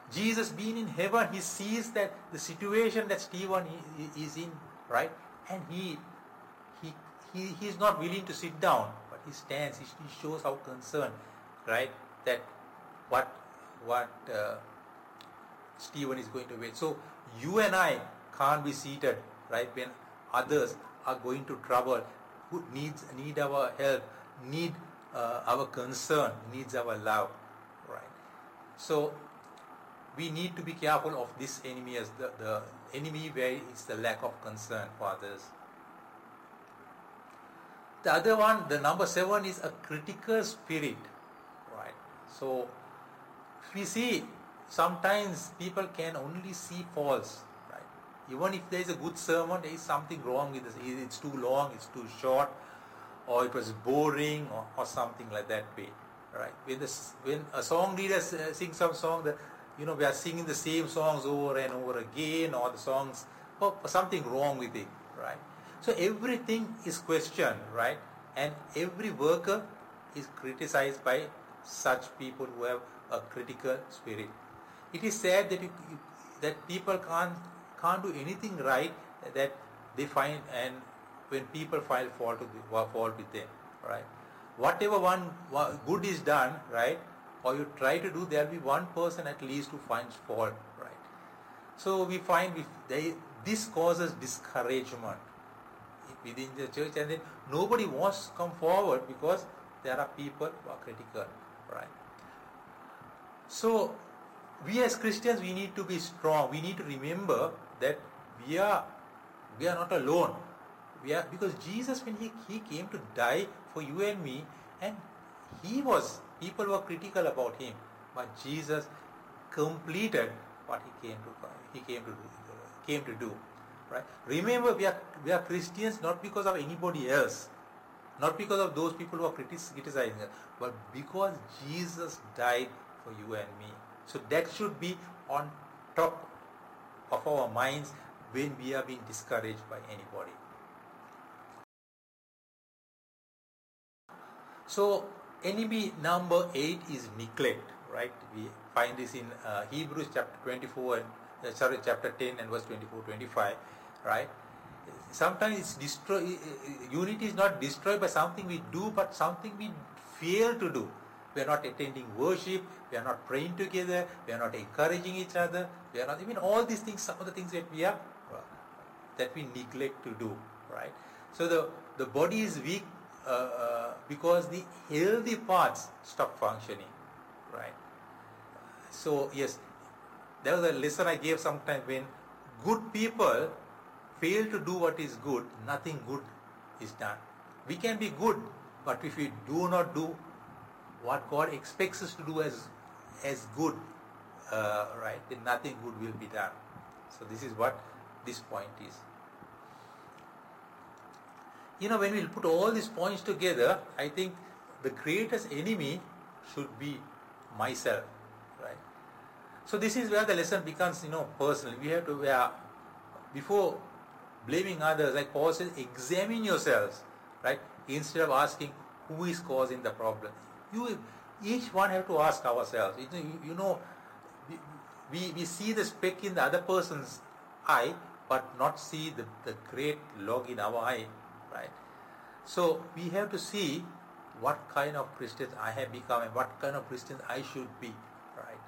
Jesus being in heaven, he sees that the situation that Stephen is in, right? And he is not willing to sit down, but he stands. He shows how concerned, right? That what Stephen is going to wait. So you and I can't be seated, right, when others are going to trouble, who need our help, need our concern, needs our love, right? So we need to be careful of this enemy, as the enemy where it's the lack of concern for others. The other one, the number 7, is a critical spirit, right? So we see sometimes people can only see faults, right? Even if there is a good sermon, there is something wrong with it. It's too long, it's too short, or it was boring, or something like that way, right? When a song leader sings some song, we are singing the same songs over and over again, or the songs, something wrong with it, right? So everything is questioned, right? And every worker is criticized by such people who have a critical spirit. It is said that people can't do anything right that they find, and when people find fault with them, right? Whatever one good is done, right, or you try to do, there will be one person at least who finds fault, right? So we find this causes discouragement within the church, and then nobody wants to come forward because there are people who are critical, right? So we as Christians, we need to be strong. We need to remember that we are not alone. Because Jesus, when he came to die for you and me, and people were critical about him, but Jesus completed what he came to do, right? Remember, we are Christians not because of anybody else, not because of those people who are criticizing us, but because Jesus died for you and me. So that should be on top of our minds when we are being discouraged by anybody. So enemy number 8 is neglect, right? We find this in Hebrews chapter 10 and verse 24-25, right? Sometimes unity is not destroyed by something we do, but something we fail to do. We are not attending worship, we are not praying together, we are not encouraging each other, we are not, all these things, some of the things that we neglect to do, right? So the body is weak because the healthy parts stop functioning, right? So yes, there was a lesson I gave sometime: when good people fail to do what is good, nothing good is done. We can be good, but if we do not do what God expects us to do as good, right, then nothing good will be done. So this is what this point is. When we put all these points together, I think the greatest enemy should be myself, right? So this is where the lesson becomes, personal. We have to, before blaming others, like Paul says, examine yourselves, right? Instead of asking who is causing the problem. Each one have to ask ourselves. We see the speck in the other person's eye, but not see the great log in our eye, right? So we have to see what kind of Christians I have become and what kind of Christians I should be, right?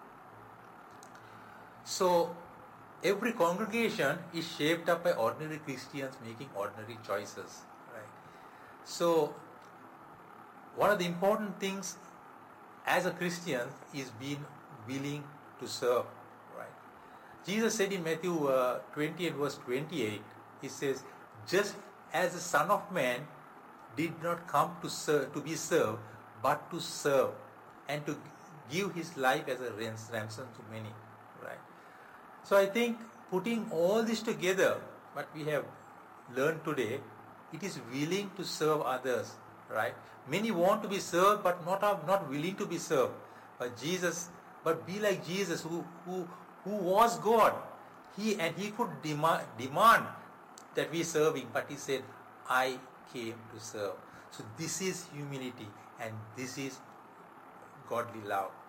So every congregation is shaped up by ordinary Christians making ordinary choices, right? So one of the important things as a Christian is being willing to serve, right? Jesus said in Matthew 20 and verse 28, he says, just as the Son of Man did not come to be served, but to serve and to give his life as a ransom to many, right? So I think putting all this together, what we have learned today, it is willing to serve others, right? Many want to be served, but not willing to be served. But be like Jesus, who was God. He could demand that we serve him, but he said, I came to serve. So this is humility, and this is godly love.